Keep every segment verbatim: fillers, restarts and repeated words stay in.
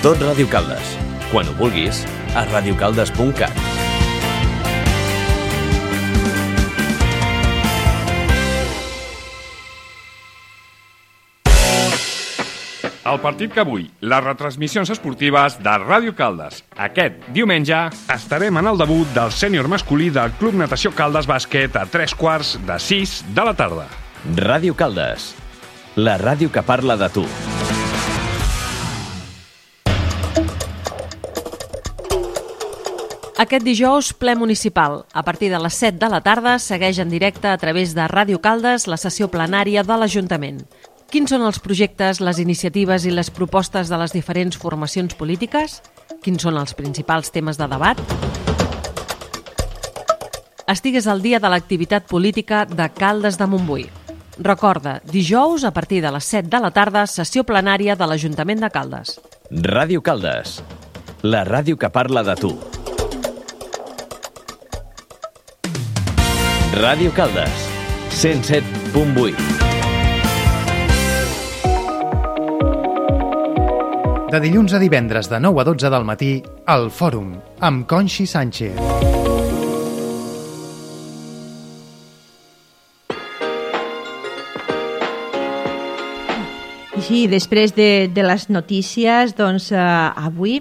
Tot Ràdio Caldes. Quan ho vulguis, a radiocaldes punt cat. El partit que avui, les retransmissions esportives de Ràdio Caldes. Aquest diumenge estarem en el debut del sènior masculí del Club Natació Caldes Bàsquet a tres quarts de sis de la tarda. Ràdio Caldes, la ràdio que parla de tu. Aquest dijous, ple municipal. A partir de les set de la tarda, segueix en directe a través de Ràdio Caldes la sessió plenària de l'Ajuntament. Quins són els projectes, les iniciatives i les propostes de les diferents formacions polítiques? Quins són els principals temes de debat? Estigues al dia de l'activitat política de Caldes de Montbui. Recorda, dijous, a partir de les set de la tarda, sessió plenària de l'Ajuntament de Caldes. Ràdio Caldes, la ràdio que parla de tu. Ràdio Caldes, cent set punt vuit. De dilluns a divendres de nou a dotze del matí, al Fòrum, amb Conxi Sánchez. Sí, després de, de les notícies, doncs eh, avui,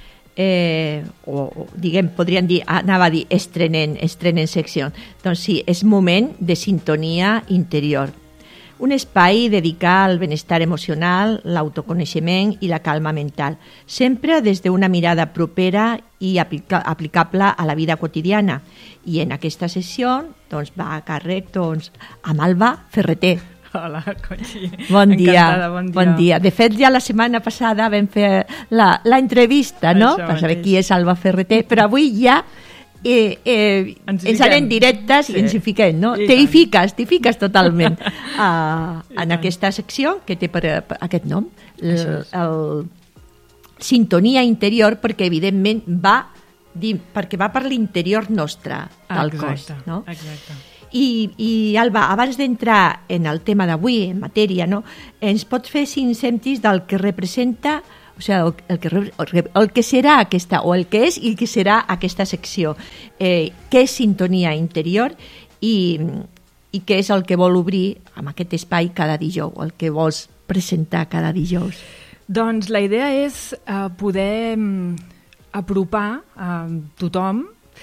eh, o, o diguem, podríem dir, anava a dir estrenent, estrenent secció. Doncs sí, és moment de sintonia interior. Un espai dedicat al benestar emocional, l'autoconeixement i la calma mental, sempre des d'una mirada propera i aplica- aplicable a la vida quotidiana. I en aquesta sessió doncs, va a càrrec doncs, amb Alba Ferreter. Hola, Conxi. Bon dia. Encantada, bon dia. Bon dia. De fet, ja la setmana passada vam fer la, la entrevista, no? Això Per saber mateix. qui és Alba Ferreter, però avui ja eh, eh, Ens ens fiquem. anem directes Sí. i ens hi fiquem, no? I Te hi tant. fiques, t'hi fiques totalment uh, I en tant. aquesta secció que té per, per aquest nom, el, Això és. el sintonia interior, perquè evidentment va dir, perquè va per l'interior nostre del cos, Exacte, no? exacte. I, i Alba, abans d'entrar en el tema d'avui, en matèria, no? Ens pots fer cinc cèntims del que representa, o sigui, el, el, que, re- el que serà aquesta, o el que és i el que serà aquesta secció. Eh, què és sintonia interior i, i què és el que vol obrir amb aquest espai cada dijous, el que vols presentar cada dijous. Doncs la idea és eh, poder mm, apropar a tothom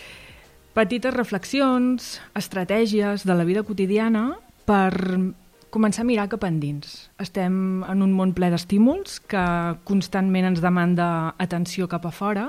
petites reflexions, estratègies de la vida quotidiana per començar a mirar cap endins. Estem en un món ple d'estímuls que constantment ens demanda atenció cap a fora,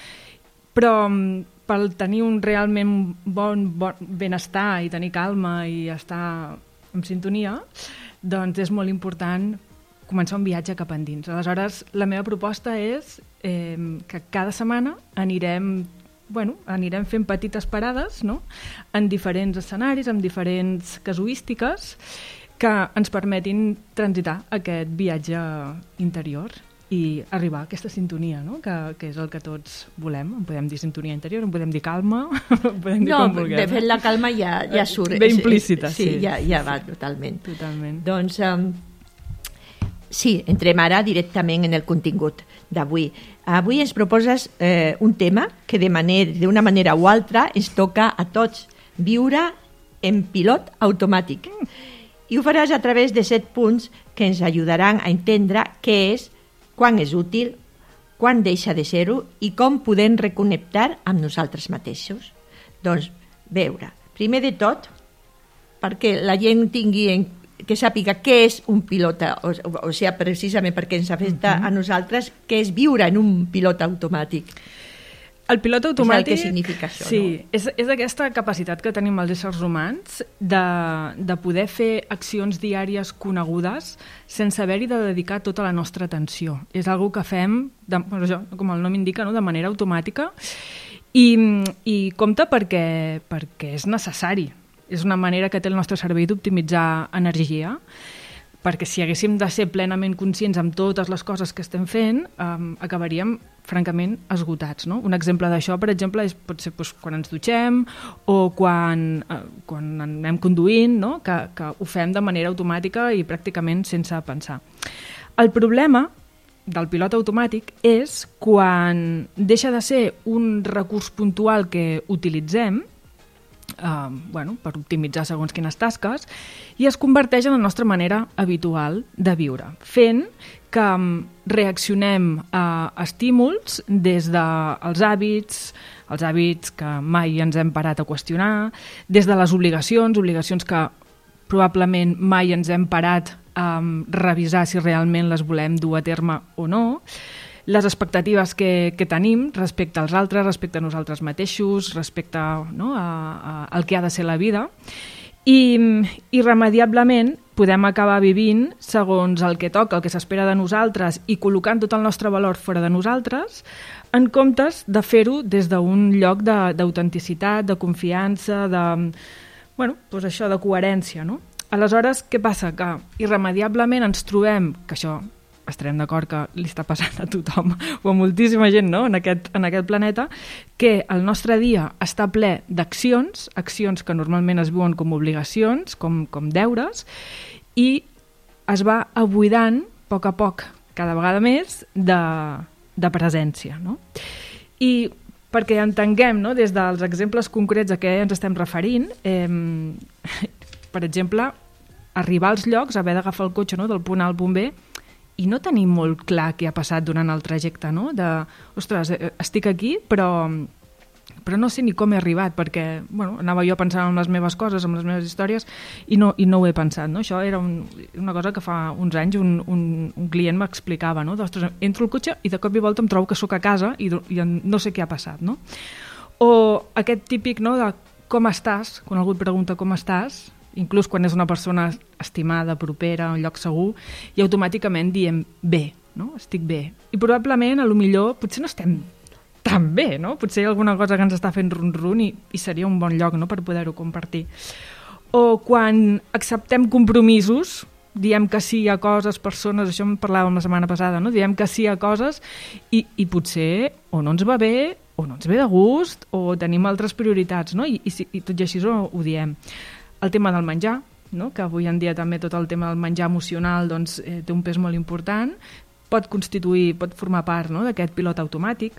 però mm, per tenir un realment bon, bon benestar i tenir calma i estar en sintonia, doncs és molt important començar un viatge cap endins. Aleshores, la meva proposta és eh, que cada setmana anirem Bueno, anirem fent petites parades, no?, en diferents escenaris, amb diferents casuístiques que ens permetin transitar aquest viatge interior i arribar a aquesta sintonia, no?, que, que és el que tots volem. En podem dir sintonia interior, en podem dir calma, en podem dir No, com vulguem. de fet la calma ja, ja surt. Ve implícita, sí. sí. Ja, ja va totalment. Totalment. Doncs um, sí, entrem ara directament en el contingut d'avui. Avui ens proposes eh, un tema que de manera, d'una manera o altra ens toca a tots, viure en pilot automàtic. I ho faràs a través de set punts que ens ajudaran a entendre què és, quan és útil, quan deixa de ser-ho i com podem reconnectar amb nosaltres mateixos. Doncs, veure, primer de tot, perquè la gent tingui en que sàpiga què és un pilot, o, o, o sigui, precisament perquè ens afecta uh-huh. a nosaltres, què és viure en un pilot automàtic. El pilot automàtic... És el que significa això, sí, no? és, és aquesta capacitat que tenim els éssers humans de, de poder fer accions diàries conegudes sense haver-hi de dedicar tota la nostra atenció. És algo que fem, de, bueno, això, com el nom indica, no?, de manera automàtica i, i compta perquè, perquè és necessari. És una manera que té el nostre cervell d'optimitzar energia, perquè si haguéssim de ser plenament conscients amb totes les coses que estem fent, um, acabaríem, francament, esgotats, no? Un exemple d'això, per exemple, és, pot ser doncs, quan ens dutxem o quan, uh, quan anem conduint, no? que, que ho fem de manera automàtica i pràcticament sense pensar. El problema del pilot automàtic és quan deixa de ser un recurs puntual que utilitzem Uh, bueno, per optimitzar segons quines tasques i es converteix en la nostra manera habitual de viure, fent que um, reaccionem a estímuls des dels hàbits, els hàbits que mai ens hem parat a qüestionar, des de les obligacions, obligacions que probablement mai ens hem parat a um, revisar si realment les volem dur a terme o no, les expectatives que, que tenim respecte als altres, respecte a nosaltres mateixos, respecte, no, a, a, al que ha de ser la vida. I irremediablement podem acabar vivint segons el que toca, el que s'espera de nosaltres i col·locant tot el nostre valor fora de nosaltres, en comptes de fer-ho des d'un lloc d'autenticitat, de, de confiança, de, bueno, doncs això, de coherència. No? Aleshores, què passa? Que irremediablement ens trobem, que això estarem d'acord que li està passant a tothom o a moltíssima gent, no? en, aquest, en aquest planeta, que el nostre dia està ple d'accions, accions que normalment es viuen com obligacions, com, com deures, i es va abuidant a poc a poc, cada vegada més, de, de presència. No? I perquè entenguem, no? Des dels exemples concrets a què ens estem referint, eh, per exemple, arribar als llocs, haver d'agafar el cotxe, no? Del punt A al punt B, i no tenim molt clar què ha passat durant el trajecte, no? De, ostres, estic aquí, però, però no sé ni com he arribat, perquè bueno, anava jo pensant en les meves coses, en les meves històries, i no, i no ho he pensat. No? Això era un, una cosa que fa uns anys un, un, un client m'explicava, no? Ostres, entro al cotxe i de cop i volta em trobo que sóc a casa i, i no sé què ha passat. No? O aquest típic, no, de com estàs, quan algú et pregunta com estàs, inclús quan és una persona estimada, propera, un lloc segur, i automàticament diem bé, no? Estic bé. I probablement, a lo millor, potser no estem tan bé, no? Potser hi ha alguna cosa que ens està fent run-run i, i seria un bon lloc, no?, per poder-ho compartir. O quan acceptem compromisos, diem que sí a coses, persones, això en parlàvem la setmana passada, no? Diem que sí a coses i, i potser o no ens va bé, o no ens ve de gust, o tenim altres prioritats, no? I, i, i tot i així ho, ho diem. El tema del menjar, no? Que avui en dia també tot el tema del menjar emocional doncs, eh, té un pes molt important, pot constituir, pot formar part, no? D'aquest pilot automàtic.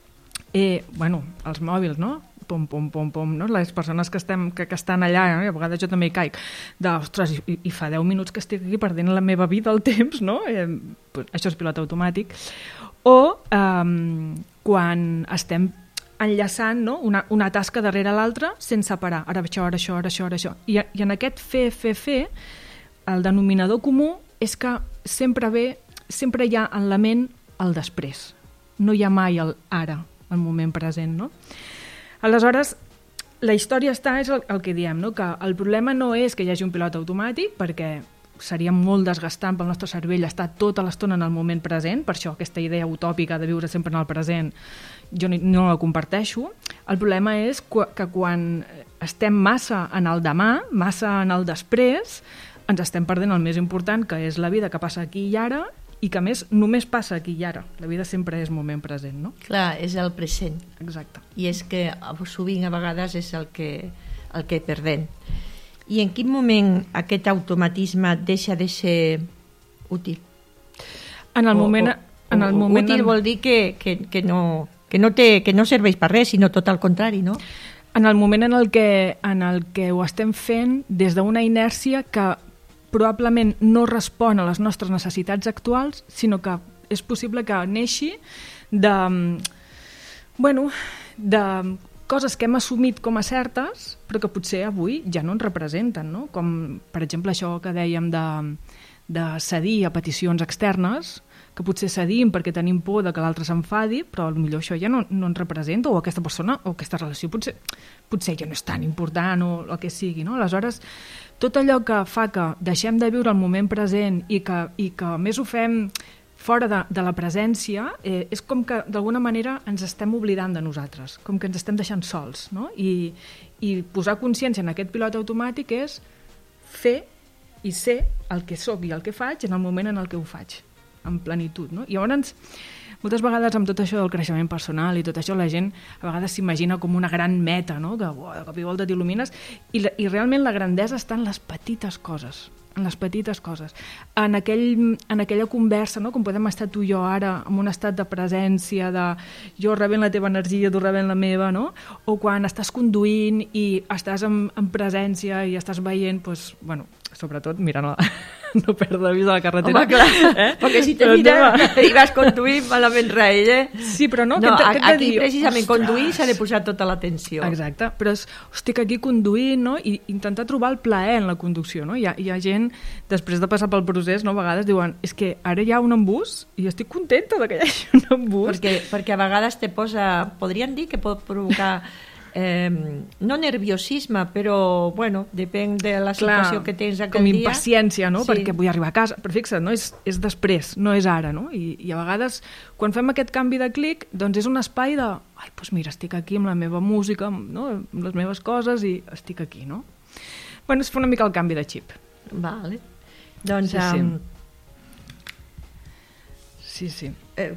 Eh, bueno, els mòbils, no? Pom, pom, pom, pom, no? Les persones que, estem, que, que estan allà, no? I a vegades jo també hi caic, de, ostres, i, i fa deu minuts que estic aquí perdent la meva vida, el temps, no? Eh, això és pilot automàtic. O eh, quan estem enllaçant, no? una, una tasca darrere l'altra sense parar. Ara això, ara això, ara això, ara això. I, I en aquest fer, fer, fer, el denominador comú és que sempre ve, sempre hi ha en la ment el després. No hi ha mai el ara, el moment present, no? Aleshores, la història està, és el, el que diem, no? Que el problema no és que hi hagi un pilot automàtic, perquè seria molt desgastant pel nostre cervell estar tota l'estona en el moment present, per això aquesta idea utòpica de viure sempre en el present jo no la comparteixo. El problema és que quan estem massa en el demà, massa en el després, ens estem perdent el més important, que és la vida que passa aquí i ara, i que a més només passa aquí i ara. La vida sempre és moment present, no? Clar, és el present. Exacte. I és que sovint a vegades és el que, el que perdem. I en quin moment aquest automatisme deixa de ser útil? En el moment... O, o, en el moment útil en... vol dir que, que, que, no, que, no té, que no serveix per res, sinó tot el contrari, no? En el moment en el que, en el que ho estem fent des d'una inèrcia que probablement no respon a les nostres necessitats actuals, sinó que és possible que neixi de, bueno, de coses que hem assumit com a certes, però que potser avui ja no ens representen, no? Com, per exemple, això que dèiem de, de cedir a peticions externes, que potser cedim perquè tenim por de que l'altre s'enfadi, però potser això ja no, no ens representa, o aquesta persona o aquesta relació potser, potser ja no és tan important, o el que sigui, no? Aleshores, tot allò que fa que deixem de viure el moment present i que, i que més ho fem fora de, de la presència, eh, és com que d'alguna manera ens estem oblidant de nosaltres, com que ens estem deixant sols, no? I, i posar consciència en aquest pilot automàtic és fer i ser el que sóc i el que faig en el moment en el que ho faig, en plenitud, no? I llavors, moltes vegades amb tot això del creixement personal i tot això la gent a vegades s'imagina com una gran meta, no? Que oh, de cop i volta t'il·lumines, i, la, i realment la grandesa està en les petites coses, en les petites coses. En, aquell, en aquella conversa, no? Com podem estar tu i jo ara, en un estat de presència, de jo rebent la teva energia, tu rebent la meva, no? O quan estàs conduint i estàs en, en presència i estàs veient, doncs, bueno, sobretot mirant la... no perdre de vista la carretera. Home, clar, eh? Perquè si te mira i vas conduint malament res, eh? Sí, però no... no que, que aquí dir, precisament ostres, conduint s'ha de posar tota l'atenció. Exacte, però és, estic aquí conduint, no? I intentar trobar el plaer en la conducció, no? Hi ha, hi ha gent, després de passar pel procés, no? A vegades diuen, és que ara hi ha un embús i estic contenta de que hi hagi un embús. Perquè, perquè a vegades te posa... Podríem dir que pot provocar... Eh, no nerviosisme, però bueno, depèn de la situació Clar, que tens aquell com dia. impaciència, no? Sí. Perquè vull arribar a casa, però fixa't, no? és, és després, no és ara, no? I, i a vegades quan fem aquest canvi de clic, doncs és un espai de ai, doncs mira, estic aquí amb la meva música, no? Amb les meves coses i estic aquí, no? Bueno, és fer una mica el canvi de xip. Vale. Doncs Sí, sí. um, Sí, sí. eh,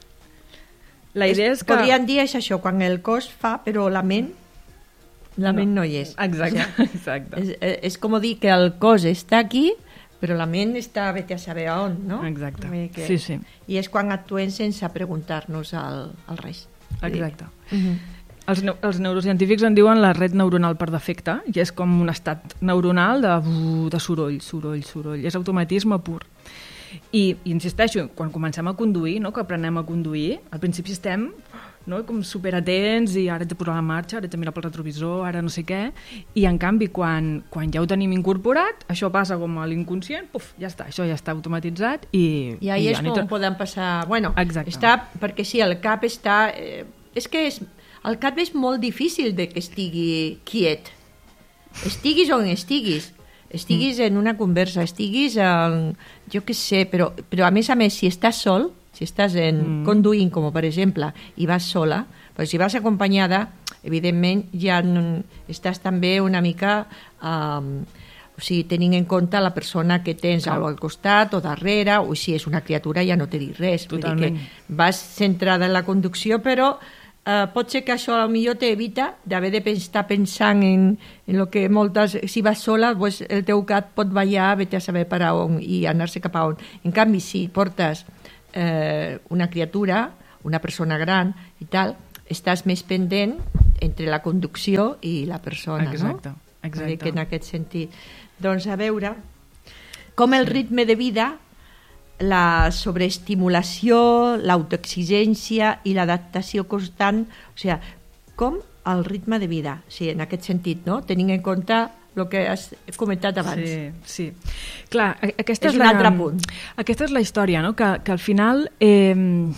La idea és, és que... podríem dir és això, quan el cos fa, però la ment la ment no, no hi és. Exacte, O sigui, exacte. és, és com dir que el cos està aquí, però la ment està, vete a saber on, no? Exacte, Que... sí, sí. I és quan actuem sense preguntar-nos el, el res. Exacte. Uh -huh. Els, neu els neurocientífics en diuen la red neuronal per defecte, i és com un estat neuronal de, de soroll, soroll, soroll. És automatisme pur. I, i insisteixo, quan comencem a conduir, no, que aprenem a conduir, al principi estem, no, com superatents i ara haig de posar la marxa, ara haig de mirar pel retrovisor, ara no sé què, i en canvi quan, quan ja ho tenim incorporat, això passa com a l'inconscient, puf, ja està, això ja està automatitzat i... I ahí i és ja com podem passar... Bueno, Exacte. està, perquè sí, el cap està... Eh, és que és, el cap és molt difícil de que estigui quiet. Estiguis on estiguis. Estiguis mm. en una conversa, estiguis en... Jo què sé, però, però a més a més, si estàs sol, si estàs en mm. conduint, com per exemple, i vas sola, però si vas acompanyada, evidentment ja estàs també una mica... Um, o sigui, tenint en compte la persona que tens Clar. al costat o darrere, o si és una criatura ja no te dic res. Totalment. Vull dir que vas centrada en la conducció, però Uh, pot ser que això potser t'evita d'haver de estar pensant en, en el que moltes... Si vas sola, pues, el teu cap pot ballar, vete a saber per a on i anar-se cap a on. En canvi, si portes eh, una criatura, una persona gran i tal, estàs més pendent entre la conducció i la persona, exacte, no? Exacte. Que en aquest sentit. Doncs a veure, com el ritme de vida, la sobreestimulació, l'autoexigència i l'adaptació constant, o sigui, com el ritme de vida, o sigui, en aquest sentit, no? Tenint en compte el que has comentat abans. Sí, sí. Clar, aquesta és, és un la, altre punt. Aquesta és la història, no? Que, que al final eh,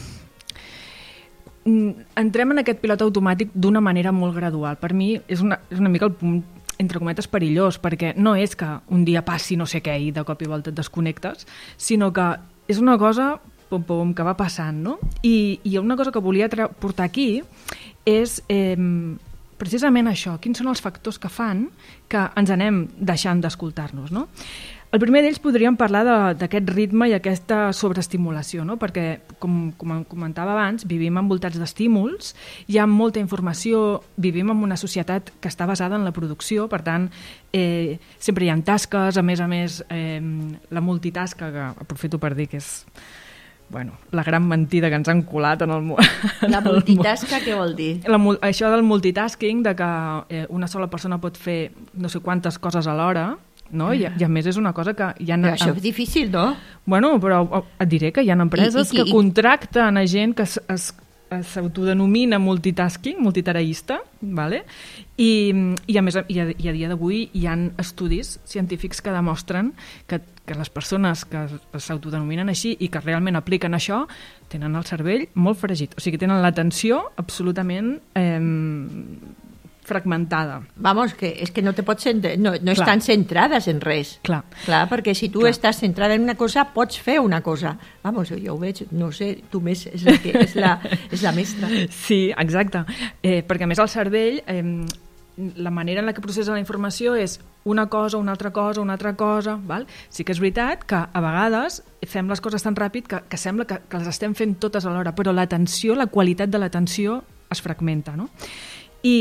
entrem en aquest pilot automàtic d'una manera molt gradual. Per mi és una, és una mica el punt entre cometes perillós, perquè no és que un dia passi no sé què i de cop i volta et desconnectes, sinó que és una cosa pom, pom, que va passant, no? I, i una cosa que volia portar aquí és eh, precisament això, quins són els factors que fan que ens anem deixant d'escoltar-nos, no? El primer d'ells podríem parlar d'aquest ritme i aquesta sobreestimulació, no? Perquè, com, com comentava abans, vivim envoltats d'estímuls, hi ha molta informació, vivim en una societat que està basada en la producció, per tant, eh, sempre hi ha tasques, a més a més, eh, la multitasca, que aprofito per dir que és bueno, la gran mentida que ens han colat en el món. La multitasca, què vol dir? La, això del multitasking, de que eh, una sola persona pot fer no sé quantes coses alhora, no? I, I a més és una cosa que hi ha... Però això és difícil, no? Bueno, però et diré que hi ha empreses I, i, que i, contracten a gent que s'autodenomina multitasking, multitaraïsta, vale? I, i a més i a, i a dia d'avui hi ha estudis científics que demostren que, que les persones que s'autodenominen així i que realment apliquen això tenen el cervell molt fregit, o sigui, tenen l'atenció absolutament... Eh, fragmentada. Vamos, que és que no te pots centrar, no, no estan centrades en res. Clar. Clar, perquè si tu Clar. estàs centrada en una cosa, pots fer una cosa. Vamos, jo ho veig, no sé, tu més és la, que, és la, és la mestra. Sí, exacte. Eh, perquè a més el cervell, eh, la manera en la que processa la informació és una cosa, una altra cosa, una altra cosa, val? Sí que és veritat que a vegades fem les coses tan ràpid que, que sembla que, que les estem fent totes alhora, però l'atenció, la qualitat de l'atenció es fragmenta, no? I,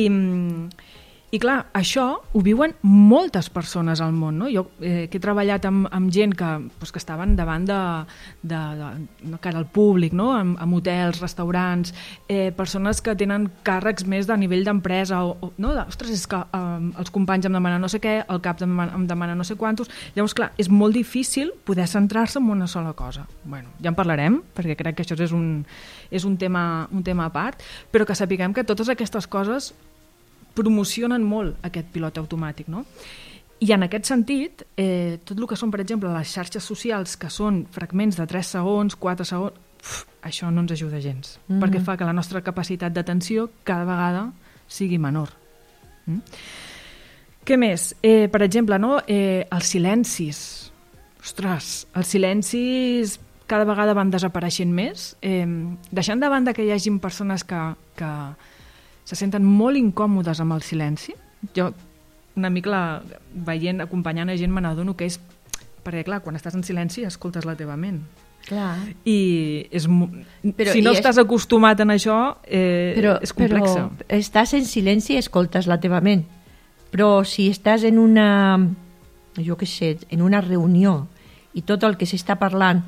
i clar, això ho viuen moltes persones al món, no? Jo eh, que he treballat amb, amb gent que, doncs, que estaven davant de, de, de, de cara al públic, no? Amb, amb hotels, restaurants, eh, persones que tenen càrrecs més de nivell d'empresa, o, o, no? Ostres, és que eh, els companys em demanen no sé què, el cap em, em demana no sé quantos. Llavors, clar, és molt difícil poder centrar-se en una sola cosa. Bueno, ja en parlarem, perquè crec que això és un, és un, tema, un tema a part, però que sapiguem que totes aquestes coses promocionen molt aquest pilot automàtic, no? I en aquest sentit, eh, tot el que són, per exemple, les xarxes socials, que són fragments de tres segons, quatre segons, uf, això no ens ajuda gens, mm-hmm. perquè fa que la nostra capacitat d'atenció cada vegada sigui menor. Mm? Què més? Eh, per exemple, no? eh, els silencis. Ostres, els silencis cada vegada van desapareixent més, eh, deixant de banda que hi hagin persones que... que se senten molt incòmodes amb el silenci. Jo, una mica la, veient, acompanyant a gent, me n'adono que és... Perquè, clar, quan estàs en silenci escoltes la teva ment. Clar. I és, però, si no i estàs és... acostumat en això, eh, però, és complexa. Però estàs en silenci i escoltes la teva ment. Però si estàs en una... jo què sé, en una reunió i tot el que s'està parlant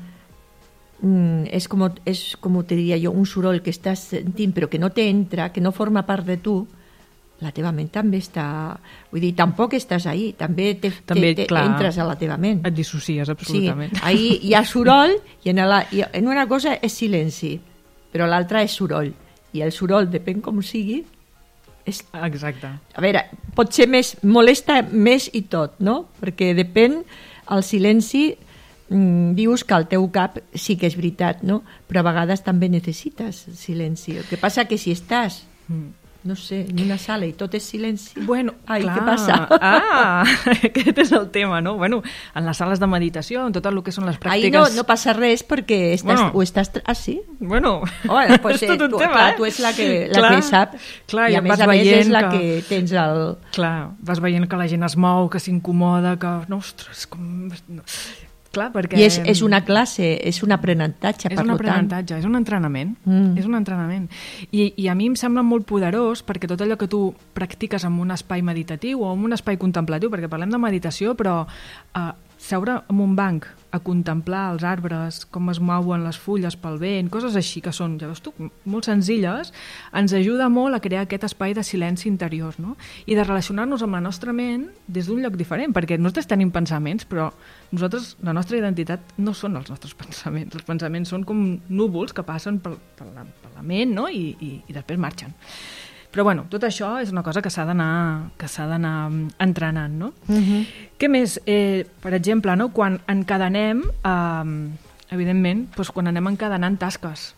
és com, és com te diria jo, un soroll que estàs sentint però que no t'entra, que no forma part de tu, la teva ment també està... Vull dir, tampoc estàs ahí, també, te, també te, te clar, entres a la teva ment. Et dissocies absolutament. Sí, ahí hi ha soroll i en, la, i en una cosa és silenci, però l'altra és soroll. I el soroll, depèn com sigui, és... Exacte. A veure, pot ser més, molesta més i tot, no? Perquè depèn, el silenci... dius que al teu cap sí que és veritat, no? Però a vegades també necessites silenci. El que passa que si estàs, no sé, en una sala i tot és silenci... Bueno, ai, clar. Què passa? Ah, aquest és el tema, no? Bueno, en les sales de meditació, en tot el que són les pràctiques... Ai, no, no passa res perquè estàs... Bueno. O estàs... Ah, sí? Bueno, oh, pues, és tot un tu, tema, clar, eh? tu ets la que, la clar, que sap clar, i a més a més és la que... que tens el... Clar, vas veient que la gent es mou, que s'incomoda, que... No, ostres, com... Clar, perquè... I és, és una classe, és un aprenentatge, és per un tant. aprenentatge, és un entrenament. Mm. És un entrenament. I, I a mi em sembla molt poderós perquè tot allò que tu practiques en un espai meditatiu o en un espai contemplatiu, perquè parlem de meditació, però eh, seure en un banc a contemplar els arbres, com es mouen les fulles pel vent, coses així que són, ja veus tu, molt senzilles, ens ajuda molt a crear aquest espai de silenci interior, no? I de relacionar-nos amb la nostra ment des d'un lloc diferent, perquè nosaltres tenim pensaments, però nosaltres, la nostra identitat no són els nostres pensaments. Els pensaments són com núvols que passen per, per, la, per la ment, no? I, i, i després marxen. Però bueno, tot això és una cosa que s'ha d'anar que s'ha d'anar entrenant, no? Uh-huh. Què més? Eh, per exemple, no? Quan encadenem, eh, evidentment, doncs quan anem encadenant tasques.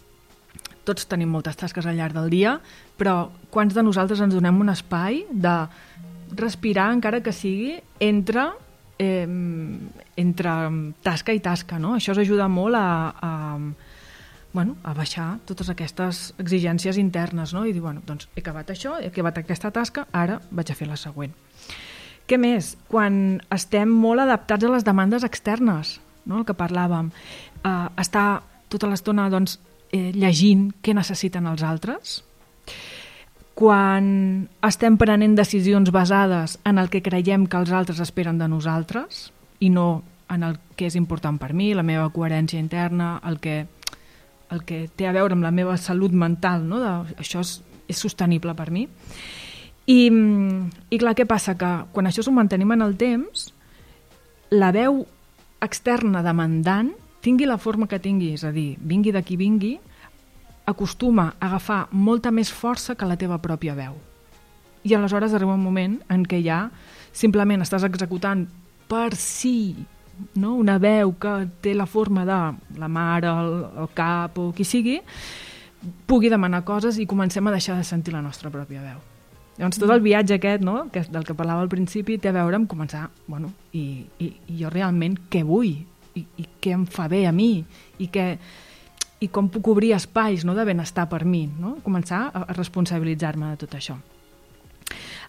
Tots tenim moltes tasques al llarg del dia, però quants de nosaltres ens donem un espai de respirar, encara que sigui, entre, eh, entre tasca i tasca, no? Això ens ajuda molt a... a bueno, a baixar totes aquestes exigències internes, no? I dir, bueno, doncs he acabat això, he acabat aquesta tasca, ara vaig a fer la següent. Què més? Quan estem molt adaptats a les demandes externes, no? El que parlàvem, eh, estar tota l'estona doncs, eh, llegint què necessiten els altres, quan estem prenent decisions basades en el que creiem que els altres esperen de nosaltres i no en el que és important per mi, la meva coherència interna, el que... el que té a veure amb la meva salut mental, no? De, això és, és sostenible per mi. I, I clar, què passa? Que quan això s'ho mantenim en el temps, la veu externa demandant, tingui la forma que tingui, és a dir, vingui de qui vingui, acostuma a agafar molta més força que la teva pròpia veu. I aleshores arriba un moment en què ja simplement estàs executant per si... no? Una veu que té la forma de la mare, el, el cap o qui sigui, pugui demanar coses i comencem a deixar de sentir la nostra pròpia veu. Llavors tot el viatge aquest, no? Que del que parlava al principi, té a veure amb començar, bueno, i, i, i jo realment què vull? I, i què em fa bé a mi? I, què, i com puc obrir espais, no? De benestar per mi, no? Començar a, a responsabilitzar-me de tot això.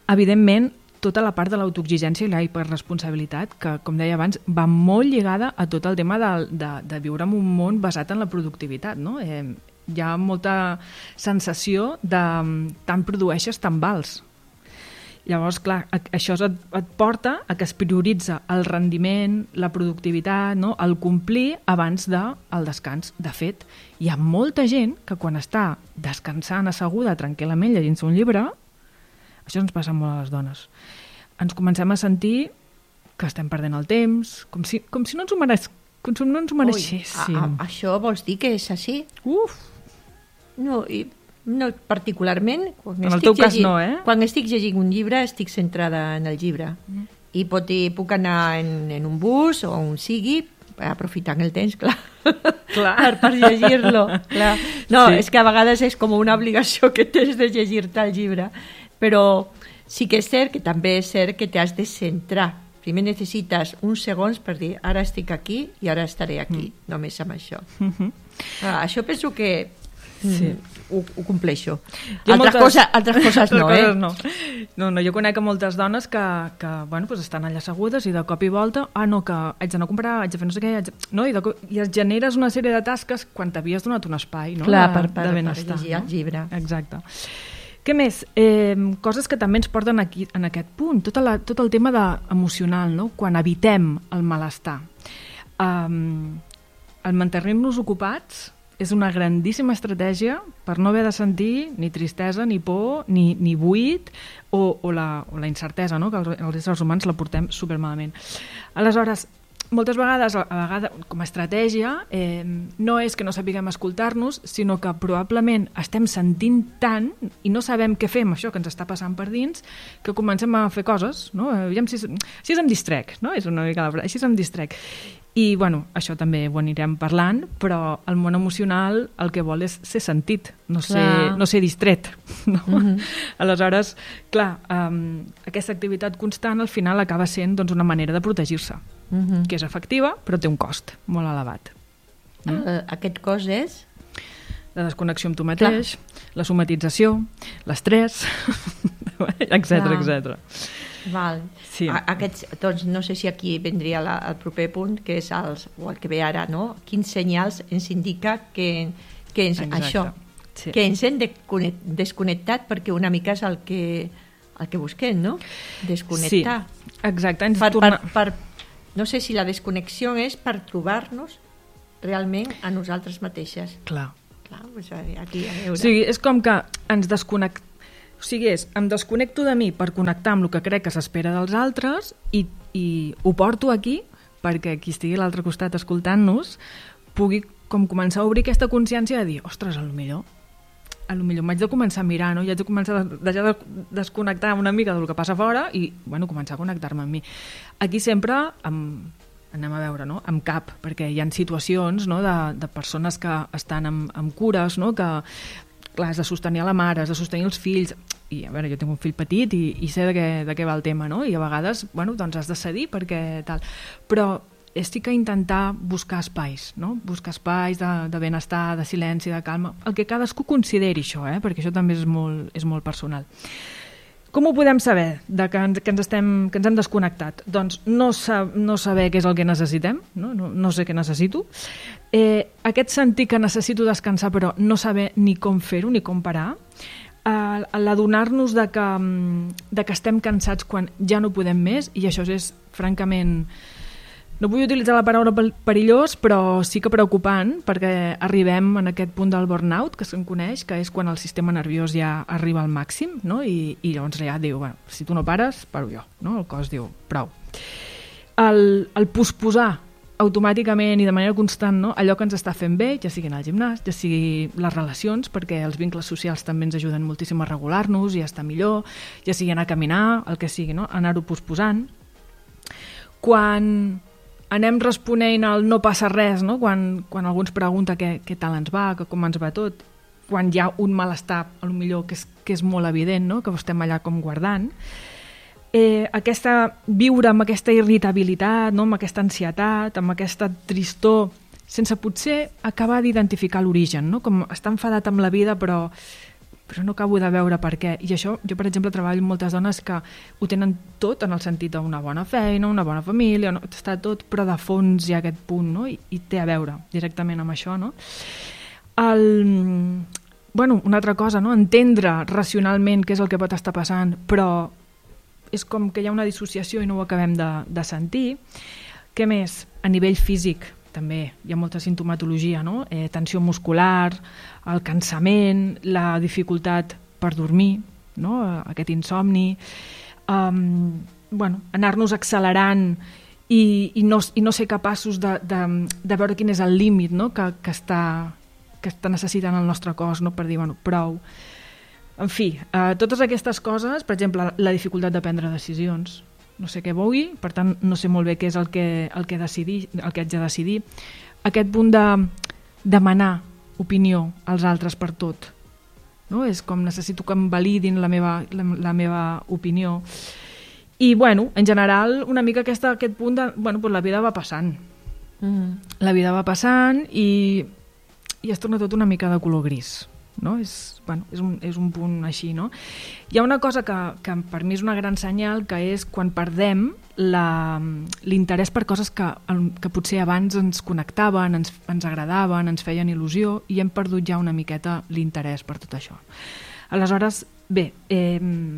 Evidentment, tota la part de l'autoexigència i la hiperresponsabilitat, que, com deia abans, va molt lligada a tot el tema de, de, de viure en un món basat en la productivitat, no? Eh, hi ha molta sensació de tant produeixes, tant vals. Llavors, clar, això et, et porta a que es prioritza el rendiment, la productivitat, no? El complir abans del descans. De fet, hi ha molta gent que quan està descansant asseguda tranquil·lament llegint-se un llibre, això ens passa molt a les dones, ens comencem a sentir que estem perdent el temps, com si, com si no ens ho, mereix, com si no ens ho mereixéssim. Ui, a, a, això vols dir que és així? Uf! No, i, no particularment. Quan en el estic teu cas llegint, no, eh? Quan estic llegint un llibre estic centrada en el llibre. Mm. I pot dir, puc anar en, en un bus o on sigui, aprofitant el temps, clar, clar. per, per llegir-lo. Clar. No, sí. És que a vegades és com una obligació que tens de llegir-te el llibre. Però sí que és cert que també és cert que t'has de centrar. Primer necessites uns segons per dir ara estic aquí i ara estaré aquí, mm. només amb això. Mm-hmm. Ah, això penso que sí. ho, ho compleixo. Altres, moltes... cosa, altres coses no, eh? No. No, no, jo conec a moltes dones que, que bueno, pues estan allà assegudes i de cop i volta, ah no, que haig d'anar a comprar, haig de fer no sé què, haig de... no, i, de... i es generes una sèrie de tasques quan t'havies donat un espai, no? Clar, de, per, per, de benestar. Per llegir el llibre. Exacte. Què més? Eh, coses que també ens porten aquí, en aquest punt, tot, la, tot el tema de, emocional, no? Quan evitem el malestar. Um, el mantenir-nos ocupats és una grandíssima estratègia per no haver de sentir ni tristesa, ni por, ni, ni buit o, o, la, o la incertesa, no? Que els, els éssers humans la portem supermalament. Aleshores, moltes vegades, a vegades, com a estratègia, eh, no és que no sapiguem escoltar-nos, sinó que probablement estem sentint tant i no sabem què fer amb això que ens està passant per dins, que comencem a fer coses, no? Aviam si, si em distrec, no? És una mica la frase, així em distrec. I, bueno, això també ho anirem parlant, però el món emocional el que vol és ser sentit, no ser, no ser distret. No? Mm-hmm. Aleshores, clar, um, aquesta activitat constant al final acaba sent doncs, una manera de protegir-se, mm-hmm. que és efectiva, però té un cost molt elevat. Mm? Uh, aquest cost és? La desconnexió amb tu mateix, clar. La somatització, l'estrès, etcètera, etcètera. Val. Sí. Aquests, doncs no sé si aquí vendria la, el proper punt, que és els, o el que ve ara, no? Quins senyals ens indica que, que ens, això, sí. que ens hem desconnectat, perquè una mica és el que, el que busquem, no? Desconnectar. Sí, exacte. Ens per, torna... per, per, no sé si la desconnexió és per trobar-nos realment a nosaltres mateixes. Clar. Clar, doncs aquí a veure. O sigui, és com que ens desconnectem. O sigui, és, em desconnecto de mi per connectar amb el que crec que s'espera dels altres i, i ho porto aquí perquè qui estigui a l'altre costat escoltant-nos pugui com començar a obrir aquesta consciència de dir, ostres, a lo millor, a lo millor m'haig de començar a mirar, no? I haig de començar a deixar de desconnectar una mica del que passa fora i, bueno, començar a connectar-me amb mi. Aquí sempre amb, anem a veure, no? Amb cap, perquè hi ha situacions, no? de, de persones que estan amb, amb cures, no? Que clar, has de sostenir a la mare, has de sostenir els fills, i a veure, jo tinc un fill petit i, i sé de què, de què va el tema, no? I a vegades, bueno, doncs has de cedir perquè tal. Però sí que intentar buscar espais, no? Buscar espais de, de benestar, de silenci, de calma, el que cadascú consideri això, eh? Perquè això també és molt, és molt personal. Com ho podem saber de que, ens, que, ens estem, que ens hem desconnectat? Doncs no, sa, no saber què és el que necessitem, no, no, no sé què necessito. Eh, aquest sentir que necessito descansar però no saber ni com fer-ho ni com parar, eh, l'adonar-nos de que, de que estem cansats quan ja no podem més, i això és francament, no vull utilitzar la paraula perillós, però sí que preocupant, perquè arribem en aquest punt del burnout que se'n coneix, que és quan el sistema nerviós ja arriba al màxim, no? I, i llavors ja diu, bueno, si tu no pares, paro jo, no? El cos diu, prou. El, el posposar automàticament i de manera constant, no? Allò que ens està fent bé, ja sigui anar al gimnàs, ja sigui les relacions, perquè els vincles socials també ens ajuden moltíssim a regular-nos i a estar millor, ja sigui anar a caminar, el que sigui, no? Anar-ho posposant. Quan anem responent al no passa res, no? Quan, quan algú ens pregunta què, què tal ens va, que com ens va tot, quan hi ha un malestar, potser que és, que és molt evident, no? Que ho estem allà com guardant, eh, aquesta, viure amb aquesta irritabilitat, no? Amb aquesta ansietat, amb aquesta tristor, sense potser acabar d'identificar l'origen, no? Com estar enfadat amb la vida, però, però no acabo de veure per què. I això, jo per exemple treballo amb moltes dones que ho tenen tot en el sentit d'una bona feina, una bona família, no? Està tot, però de fons hi ha aquest punt, no? I, i té a veure directament amb això, no? El... Bueno, una altra cosa, no? Entendre racionalment què és el que pot estar passant, però és com que hi ha una dissociació i no ho acabem de, de sentir. Què més? A nivell físic, també hi ha molta sintomatologia, no? Eh, tensió muscular, el cansament, la dificultat per dormir, no? Aquest insomni, um, bueno, anar-nos accelerant i, i, no, i no ser capaços de, de, de veure quin és el límit, no? que, que, està, que està necessitant el nostre cos, no? Per dir, bueno, prou. En fi, eh, totes aquestes coses, per exemple, la dificultat de prendre decisions, no sé què vulgui, per tant no sé molt bé què és el que, el que, decidir, el que haig de decidir. Aquest punt de demanar opinió als altres per tot, no? És com necessito que em validin la meva, la, la meva opinió. I bueno, en general una mica aquesta, aquest punt de, bueno, pues la vida va passant. Mm. La vida va passant i, i es torna tot una mica de color gris. No? És, bueno, és, un, és un punt així, no? Hi ha una cosa que, que per mi és una gran senyal, que és quan perdem l'interès per coses que, que potser abans ens connectaven, ens, ens agradaven, ens feien il·lusió, i hem perdut ja una miqueta l'interès per tot això. Aleshores, bé, eh,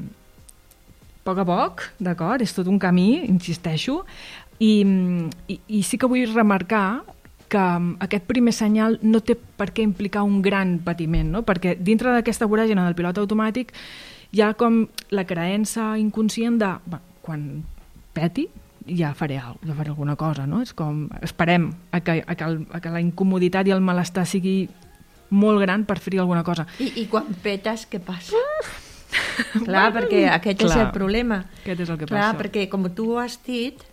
a poc a poc, d'acord? És tot un camí, insisteixo, i, i, i sí que vull remarcar que aquest primer senyal no té per què implicar un gran patiment, no? Perquè dintre d'aquesta voràgina del pilot automàtic hi ha com la creença inconscient de, bueno, quan peti ja faré alguna cosa, ja faré alguna cosa, no? És com, esperem a que, a que, el, a que la incomoditat i el malestar sigui molt gran per fer alguna cosa. I, i quan petes, què passa? Clar, perquè aquest Clar. és el problema. Aquest és el que Clar, passa. perquè com tu has dit,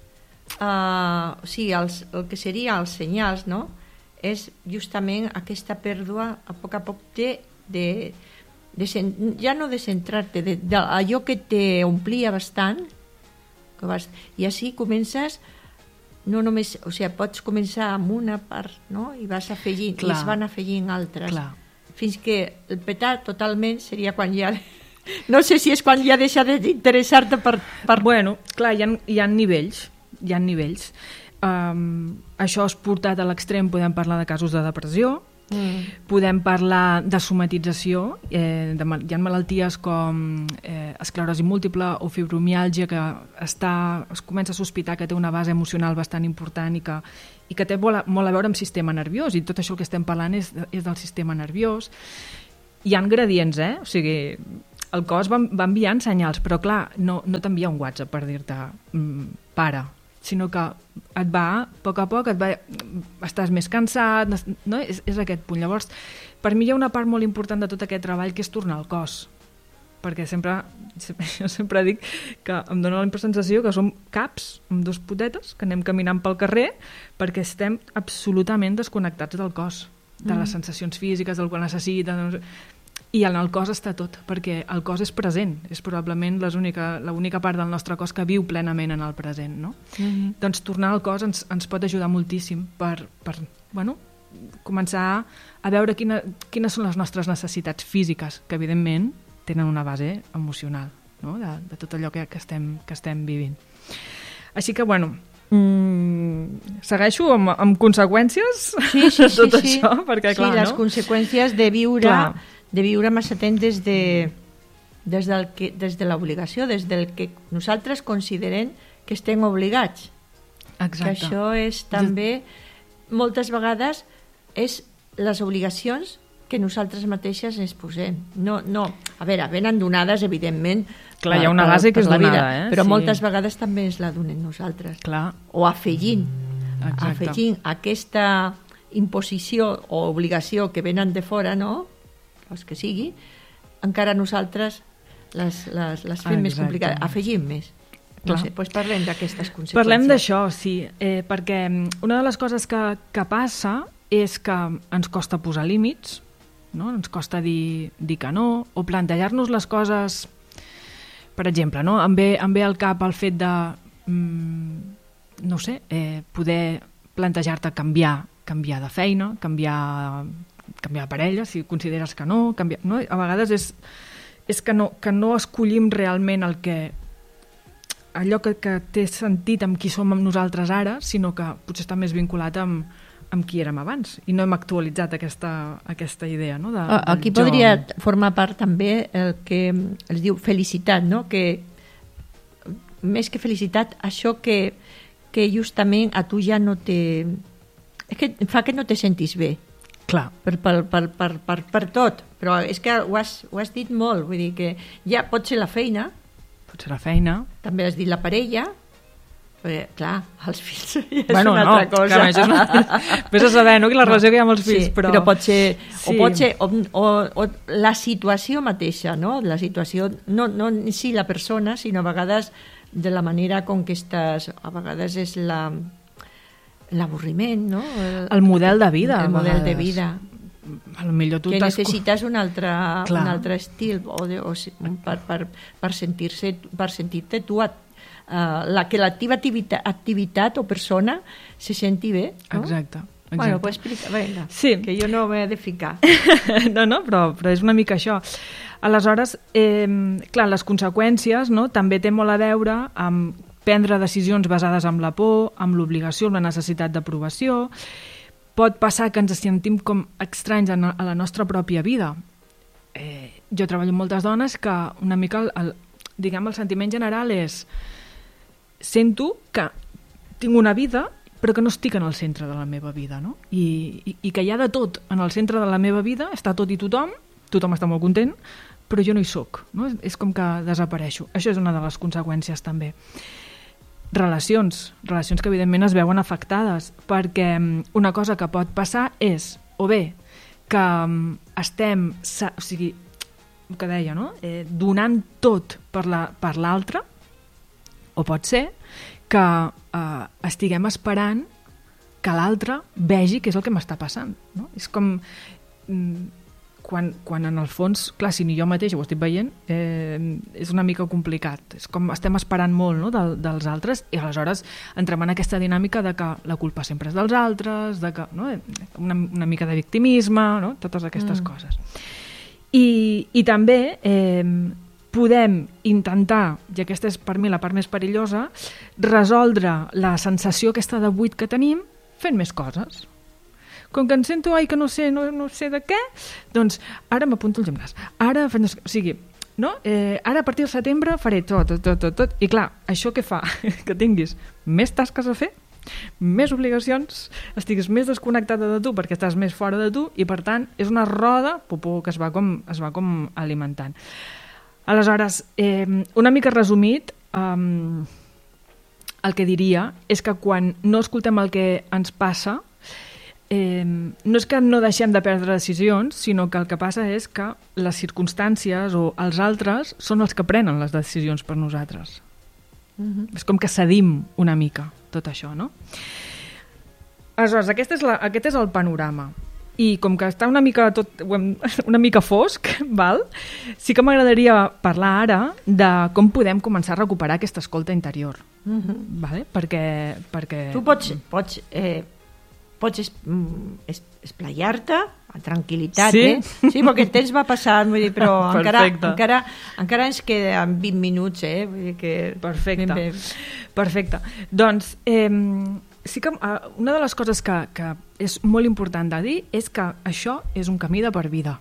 Uh, o sigui, els, el que seria els senyals, no? És justament aquesta pèrdua a poc a poc de, de, de ja no de centrar-te, d'allò que t'omplia bastant, que vas, i així comences, no només, o sigui, pots començar amb una part, no? I vas afegint, Clar. i es van afegint altres. Clar. Fins que el petar totalment seria quan ja... No sé si és quan ja deixa d'interessar-te per, per... Bueno, clar, hi ha, hi ha nivells, hi ha nivells. Um, això és portat a l'extrem, podem parlar de casos de depressió, mm. podem parlar de somatització, eh, de, hi ha malalties com eh, esclerosi múltiple o fibromiàlgia que està, es comença a sospitar que té una base emocional bastant important i que, i que té molt a, molt a veure amb sistema nerviós, i tot això que estem parlant és, és del sistema nerviós. Hi ha gradients, eh? O sigui, el cos va, va enviant senyals, però clar, no, no t'envia un WhatsApp per dir-te mm, para, sinó que et va, a poc a poc, et va, estàs més cansat, no? És, és aquest punt. Llavors, per mi hi ha una part molt important de tot aquest treball que és tornar al cos, perquè sempre, jo sempre dic que em dóna la sensació que som caps amb dos potetes, que anem caminant pel carrer, perquè estem absolutament desconnectats del cos, de les sensacions físiques, del que necessita, i en el cos està tot, perquè el cos és present, és probablement l'única part del nostre cos que viu plenament en el present, no? Mm-hmm. Doncs tornar al cos ens, ens pot ajudar moltíssim per, per bueno, començar a veure quina, quines són les nostres necessitats físiques, que evidentment tenen una base emocional, no? de, de tot allò que, que, estem, que estem vivint. Així que, bueno, mm, segueixo amb, amb conseqüències sí, sí, de tot sí, això, perquè, sí, clar, les no? conseqüències de viure... Clar. de viure massa temps des de, des, del que, des de l'obligació, des del que nosaltres considerem que estem obligats. Exacte. Que això és també, moltes vegades, és les obligacions que nosaltres mateixes ens posem. No, no. A veure, venen donades, evidentment, clar, hi ha una base que és donada, vida, eh? sí. Però moltes vegades també ens la donem nosaltres. Clar. O afegint, Exacte. afegint aquesta imposició o obligació que venen de fora, no?, els que sigui, encara nosaltres les, les, les fem ah, més complicades, afegim més. No sé, doncs parlem d'aquestes conseqüències. Parlem d'això, sí, eh, perquè una de les coses que, que passa és que ens costa posar límits, no? Ens costa dir, dir que no, o plantejar-nos les coses, per exemple, no? Em ve, em ve al cap el fet de, mm, no sé, eh, poder plantejar-te canviar, canviar de feina, canviar canviar de parella, si consideres que no, canviar, no? A vegades és, és que, no, que no escollim realment el que allò que, que té sentit amb qui som amb nosaltres ara, sinó que potser està més vinculat amb, amb qui érem abans, i no hem actualitzat aquesta, aquesta idea, no? De, Aquí podria jo... formar part també el que es diu felicitat, no? Que més que felicitat, això que, que justament a tu ja no te... és que fa que no te sentis bé. Clar. Per, per, per, per, per, per tot, però és que ho has, ho has dit molt, vull dir que ja pot ser la feina, pot ser la feina, també has dit la parella, perquè, clar, els fills ja és bueno, una no, altra cosa. Clar, és una... Vés a saber, no?, que la relació no, que hi ha amb els fills, sí, però... però pot ser, sí. o pot ser, o, o, o la situació mateixa, no?, la situació, no, no sí la persona, sinó a vegades de la manera com que estàs, a vegades és la... l'avorriment, no? El, el model de vida. El model de vida. A lo millor tu que t'has... necessites un altre, un altre estil o de, o, per, per, per sentir-se per sentir-te tu uh, la, que la teva activitat, activitat o persona se senti bé, no? Exacte. Exacte. Bueno, pues explica, venga, sí. Que jo no m'he de ficar. no, no, però, però és una mica això. Aleshores, eh, clar, les conseqüències, no?, també té molt a veure amb prendre decisions basades en la por, amb l'obligació, amb la necessitat d'aprovació. Pot passar que ens sentim com estranys a la nostra pròpia vida. Eh, jo treballo amb moltes dones que una mica, el, el, diguem, el sentiment general és sento que tinc una vida però que no estic en el centre de la meva vida, no? I, i, i que hi ha de tot en el centre de la meva vida, està tot i tothom, tothom està molt content, però jo no hi soc, no? És com que desapareixo. Això és una de les conseqüències també. Relacions, relacions que evidentment es veuen afectades, perquè una cosa que pot passar és, o bé, que estem, o sigui, el que deia, no?, eh, donant tot per l'altre, o pot ser que eh, estiguem esperant que l'altre vegi què és el que m'està passant, no? És com... Mm, Quan, quan en el fons, clar, si ni jo mateix ho estic veient, eh, és una mica complicat. És com estem esperant molt, no?, del, dels altres, i aleshores entrem en aquesta dinàmica de que la culpa sempre és dels altres, de que, no?, una, una mica de victimisme, no?, totes aquestes mm. coses. I, i també eh, podem intentar, i aquesta és per mi la part més perillosa, resoldre la sensació aquesta de buit que tenim fent més coses. Com que em sento, ai, que no sé, no, no sé de què, doncs ara m'apunto al gimnàs. Ara, o sigui, no? Eh, ara a partir del setembre faré tot, tot, tot, tot, tot. I clar, això què fa? Que tinguis més tasques a fer, més obligacions, estiguis més desconnectada de tu perquè estàs més fora de tu i, per tant, és una roda popó que es va com, es va com alimentant. Aleshores, eh, una mica resumit, eh, el que diria és que quan no escoltem el que ens passa, Eh, no és que no deixem de prendre decisions, sinó que el que passa és que les circumstàncies o els altres són els que prenen les decisions per nosaltres. Uh-huh. És com que cedim una mica tot això, no? Aleshores, aquest és, la, aquest és el panorama. I com que està una mica, tot, una mica fosc, val? Sí que m'agradaria parlar ara de com podem començar a recuperar aquesta escolta interior. Uh-huh. Vale? Perquè, perquè... Tu pots... pots eh... pots es, es, esplaiar-te a tranquil·litat, sí? eh? Sí, perquè el temps va passant, vull dir, però encara, encara, encara ens queden vint minuts, eh? Vull dir que... Perfecte. Ben bé. Perfecte. Doncs, eh, sí que uh, una de les coses que, que és molt important de dir és que això és un camí de per vida.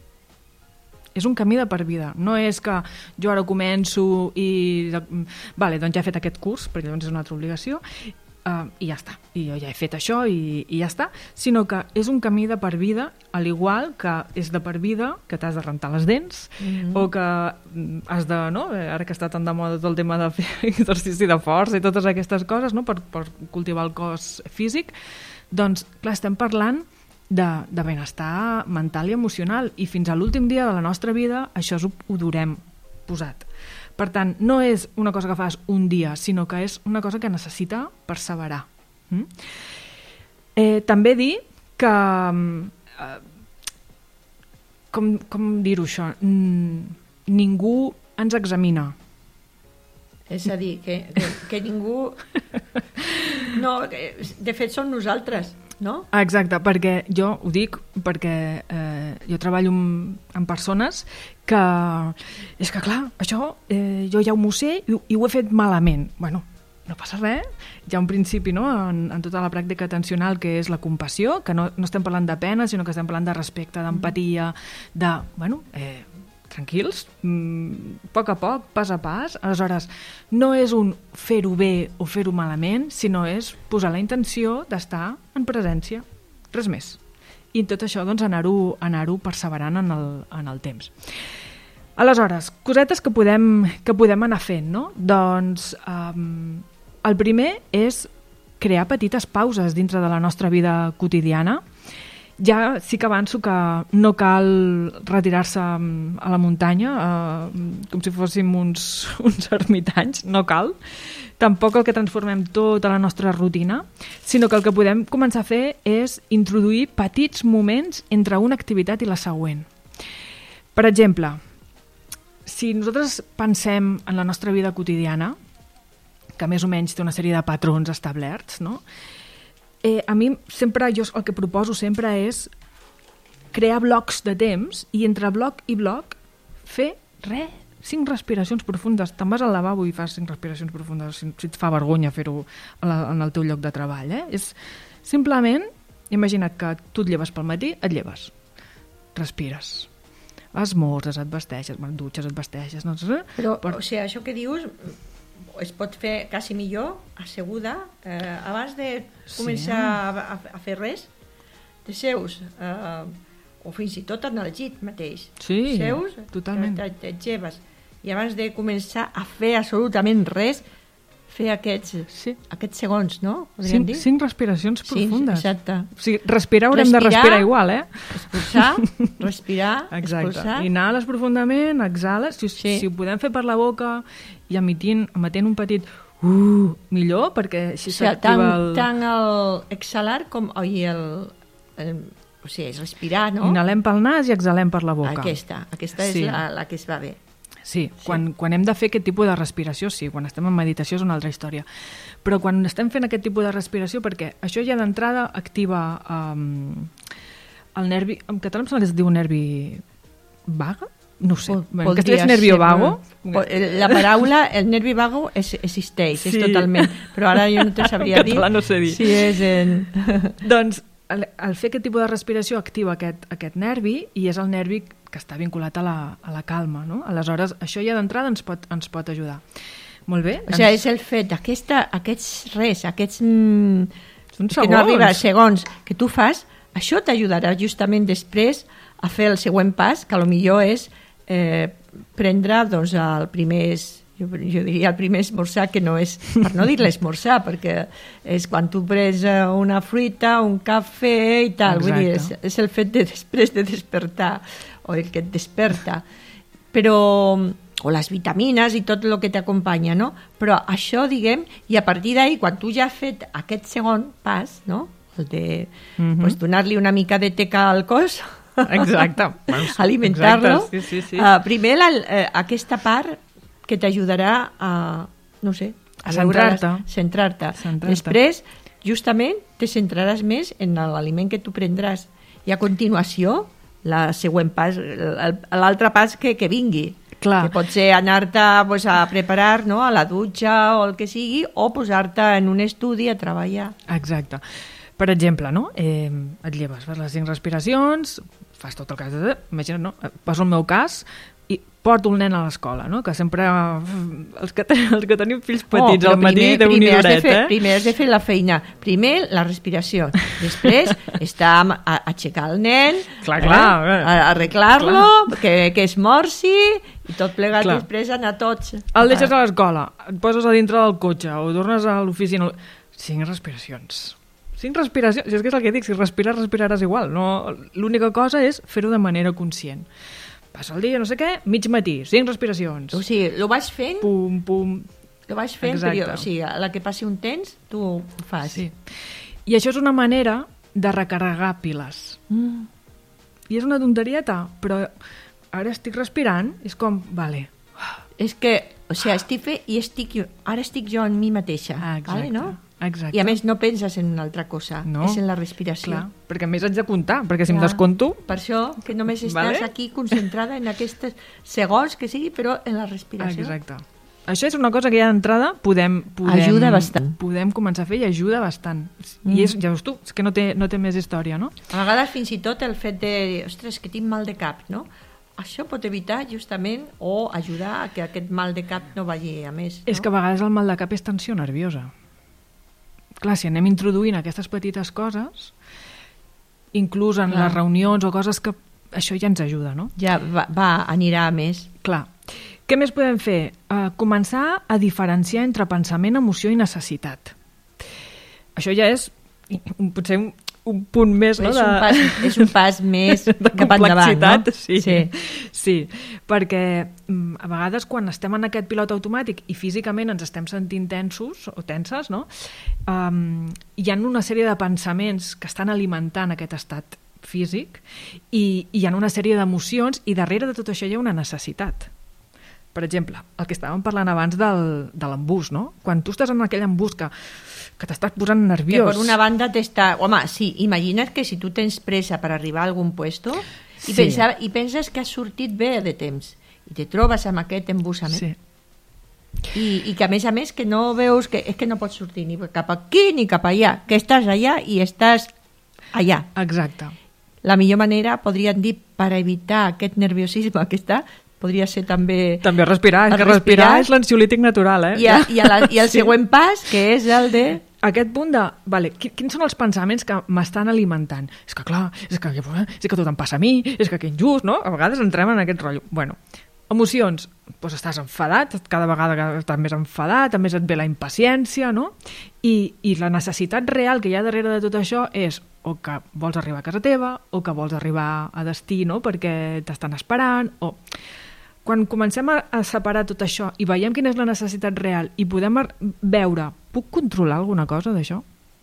És un camí de per vida. No és que jo ara començo i... Vale, doncs ja he fet aquest curs, perquè llavors és una altra obligació, Uh, i ja està, i jo ja he fet això i, i ja està, sinó que és un camí de per vida, al igual que és de per vida que t'has de rentar les dents, mm-hmm. o que has de, no? Ara que està tan de moda tot el tema de fer exercici de força i totes aquestes coses, no? per, per cultivar el cos físic, doncs clar, estem parlant de, de benestar mental i emocional, i fins a l'últim dia de la nostra vida això ho, ho durem posat. Per tant, no és una cosa que fas un dia, sinó que és una cosa que necessita perseverar. Mm? Eh, també dir que... Eh, com com dir-ho això? Ningú ens examina. És a dir, que, que, que ningú... No, de fet, som nosaltres. no? Exacte, perquè jo ho dic perquè eh, jo treballo amb, amb persones que és que clar, això eh, jo ja ho sé i, i ho he fet malament. Bueno, no passa res, hi ha un principi, no?, en, en tota la pràctica atencional, que és la compassió, que no, no estem parlant de pena, sinó que estem parlant de respecte, d'empatia, de, bueno, eh, tranquils, mm, a poc a poc, pas a pas. Aleshores, no és un fer-ho bé o fer-ho malament, sinó és posar la intenció d'estar en presència, res més. I tot això, doncs, anar-ho anar-ho perseverant en el, en el temps. Aleshores, cosetes que podem, que podem anar fent, no? Doncs um, el primer és crear petites pauses dintre de la nostra vida quotidiana. Ja sí que avanço que no cal retirar-se a la muntanya eh, com si fóssim uns, uns ermitanys, no cal. Tampoc el que transformem tota la nostra rutina, sinó que el que podem començar a fer és introduir petits moments entre una activitat i la següent. Per exemple, si nosaltres pensem en la nostra vida quotidiana, que més o menys té una sèrie de patrons establerts, no? Eh, a mi sempre, jo el que proposo sempre és crear blocs de temps i entre bloc i bloc fer res, cinc respiracions profundes. Te'n vas al lavabo i fas cinc respiracions profundes si, si et fa vergonya fer-ho en el teu lloc de treball. Eh? És simplement, imagina't que tu et lleves pel matí, et lleves, respires, esmorzes, et vesteixes, et dutxes, et vesteixes... No sé, però, per... o sigui, això que dius es pot fer quasi millor asseguda eh, abans de començar sí. a, a fer res, te seus eh, o fins i tot en el llit mateix, sí, seus, totalment. te, te lleves i abans de començar a fer absolutament res, fer aquests, sí. aquests segons, no? Cinc, dir? cinc respiracions profundes. Sí, exacte. O sigui, respirar haurem respirar, de respirar igual, eh? Expulsar, respirar, exacte. Expulsar. Inhales profundament, exhales. Si, sí. si ho podem fer per la boca i emitint, emetent un petit uh, millor, perquè així s'activa o sigui, el... Tant el exhalar com oi, el, el... O sigui, és respirar, no? Inhalem pel nas i exhalem per la boca. Aquesta, aquesta és sí. la, la que es va bé. Sí, sí. Quan, quan hem de fer aquest tipus de respiració, sí, quan estem en meditació és una altra història. Però quan estem fent aquest tipus de respiració, perquè això ja d'entrada activa um, el nervi... En català em sembla que es diu nervi vaga? No sé. En castellà és nervio vago. La paraula, el nervi vago es, existeix, sí. És totalment. Però ara jo no te sabria dir. En català no sé dir. Si és en... Doncs el, el fer aquest tipus de respiració activa aquest, aquest nervi i és el nervi que està vinculat a la, a la calma, no? Aleshores, això ja d'entrada ens pot, ens pot ajudar. Molt bé. O sigui, és el fet, aquesta, aquests res, aquests... Mm, Són que no arriba a segons que tu fas, això t'ajudarà justament després a fer el següent pas, que potser és eh, prendre doncs, el primer... Jo, jo diria el primer esmorzar, que no és, per no dir l'esmorzar, perquè és quan tu prens una fruita, un cafè i tal. Vull dir, és, és el fet de després de despertar, o el que et desperta. Però, o les vitamines i tot el que t'acompanya, no? Però això, diguem, i a partir d'ahir, quan tu ja has fet aquest segon pas, no? El de mm-hmm. pues, donar-li una mica de teca al cos, exacte. alimentar-lo, exacte, sí, sí, sí. Uh, primer la, uh, aquesta part que t'ajudarà a, no sé, a, a centrar-te. Centrar-te. Centrar-te. Després, justament, te centraràs més en l'aliment que tu prendràs. I a continuació, la següent pas, l'altre pas que, que vingui. Clar. Que pot ser anar-te pues, a preparar, no?, a la dutxa o el que sigui, o posar-te en un estudi a treballar. Exacte. Per exemple, no? eh, et lleves, fas les cinc respiracions, fas tot el cas de... Imagina't, no? Poso el meu cas i porto el nen a l'escola, no? Que sempre els que, ten, els que tenim fills petits oh, al matí de una horeta. De fer, eh? Primer has de fer la feina. Primer la respiració. Després està a, a aixecar el nen, clar, clar, eh? a, arreglar-lo, que, que esmorci i tot plegat clar. Després anar tots. El deixes a l'escola, et poses a dintre del cotxe o tornes a l'oficina. Cinc respiracions. Cinc respiracions. Si és que és el que dic, si respires, respiraràs igual. No? L'única cosa és fer-ho de manera conscient. Passa el dia, no sé què, mig matí, cinc respiracions. O sigui, ho vas fent... Pum, pum. Ho vas fent, però, o sigui, a la que passi un temps, tu ho fas. Sí. I això és una manera de recarregar piles. Mm. I és una tonterieta, però ara estic respirant, és com, vale. És que, o sigui, estic fent i estic jo, ara estic jo en mi mateixa. Ah, exacte. Vale, no? Exacte. I a més no penses en una altra cosa, no. és en la respiració. Clar, perquè a més haig de comptar, perquè si Clar. em descompto... Per això que només estàs Vale. aquí concentrada en aquests segons que sigui, però en la respiració. Exacte. Això és una cosa que ja d'entrada podem, podem... Ajuda bastant. Podem començar a fer i ajuda bastant. Mm. I és, ja veus tu, és que no té, no té més història, no? A vegades fins i tot el fet de, ostres, que tinc mal de cap, no? Això pot evitar justament o ajudar a que aquest mal de cap no vagi a més. No? És que a vegades el mal de cap és tensió nerviosa. Clar, si anem introduint aquestes petites coses, inclús en Clar. les reunions o coses que això ja ens ajuda, no? Ja va, va anirà a més. Clar. Què més podem fer? Uh, començar a diferenciar entre pensament, emoció i necessitat. Això ja és un, potser un, un punt més, no? És, de... un pas, és un pas més de cap endavant, no? sí. Sí. sí, perquè mm, a vegades quan estem en aquest pilot automàtic i físicament ens estem sentint tensos o tenses, no? Um, hi ha una sèrie de pensaments que estan alimentant aquest estat físic i, i hi ha una sèrie d'emocions i darrere de tot això hi ha una necessitat. Per exemple, el que estàvem parlant abans del, de l'embús, no? Quan tu estàs en aquell embús que, que t'estàs posant nerviós... Que per una banda t'està... Home, sí, imagina't que si tu tens pressa per arribar a algun puesto i, Sí. pensa, i penses que has sortit bé de temps i te trobes amb aquest embussament Sí. I, i que a més a més que no veus que és que no pots sortir ni cap aquí ni cap allà, que estàs allà i estàs allà. Exacte. La millor manera, podríem dir, per evitar aquest nerviosisme que està, podria ser també... També respirar, és que respirar. respirar és l'ansiolític natural, eh? I, a, i, a la, i el sí. següent pas, que és el de... Aquest punt de, vale, quins són els pensaments que m'estan alimentant? És que clar, és que, és que tot em passa a mi, és que que injust, no? A vegades entrem en aquest rotllo. Bueno, emocions, doncs estàs enfadat, cada vegada estàs més enfadat, també et ve la impaciència, no? I, i la necessitat real que hi ha darrere de tot això és o que vols arribar a casa teva, o que vols arribar a destí, no? Perquè t'estan esperant, o... Quan comencem a, a separar tot això i veiem quina és la necessitat real i podem veure, puc controlar alguna cosa d'això?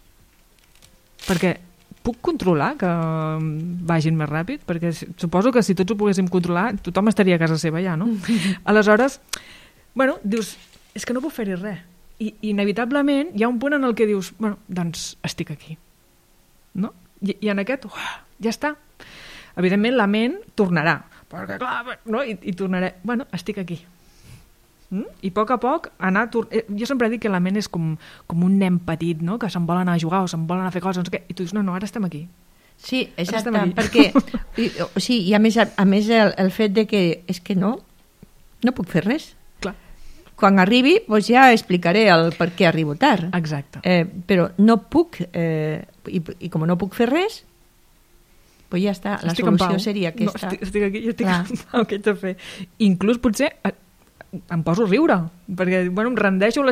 Perquè puc controlar que vagin més ràpid? Perquè suposo que si tots ho poguéssim controlar, tothom estaria a casa seva ja, no? Aleshores, bueno, dius, és que no puc fer-hi res. I inevitablement hi ha un punt en el que dius, bueno, doncs estic aquí. No? I, i en aquest, uah, ja està. Evidentment la ment tornarà, perquè clar, no? I, i tornaré, bueno, estic aquí. Mm? I a poc a poc anar... Tor... Jo sempre dic que la ment és com, com un nen petit, no? Que se'n vol anar a jugar o se'n vol anar a fer coses, no sé què, i tu dius, no, no, ara estem aquí. Sí, exacte, aquí. perquè... I, o, sí, i a més, a, a més el, el fet de que és que no, no puc fer res. Clar. Quan arribi, doncs ja explicaré el per què arribo tard. Exacte. Eh, però no puc, eh, i, i com no puc fer res, doncs ja està, la estic solució seria aquesta. No, estic, estic aquí, jo estic Clar. en pau, què haig de fer? Inclús potser em poso a riure, perquè bueno, em rendeixo